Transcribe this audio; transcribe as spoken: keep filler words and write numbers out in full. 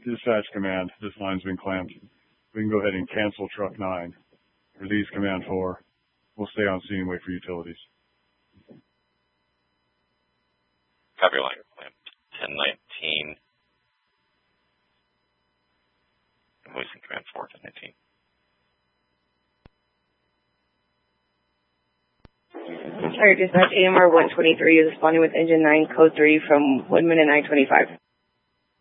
Dispatch command, this line's been clamped. We can go ahead and cancel truck nine. Release command four. We'll stay on scene and wait for utilities. Copy line clamped. ten nineteen. Releasing command four, ten nineteen. Fire dispatch A M R one twenty-three is responding with engine nine, code three from Woodman and I twenty-five.